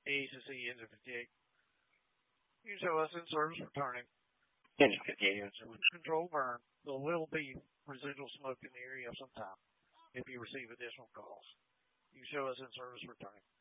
ACC engine fatigue. You show us in service returning. Engine continues. Control burn. There will be residual smoke in the area sometime if you receive additional calls. You show us in service returning.